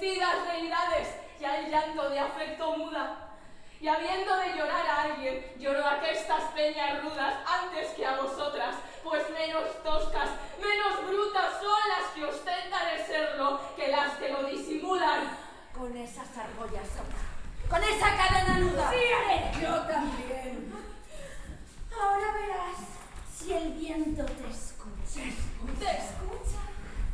enfurecidas deidades, ya el llanto de afecto muda. Y habiendo de llorar a alguien, lloro a aquestas peñas rudas antes que a vosotras, pues menos toscas, menos brutas son las que ostentan el serlo que las que lo disimulan. Con esas argollas sola, con esa cadena nuda. Sí, haré. Yo también. Ahora verás si el viento te escucha.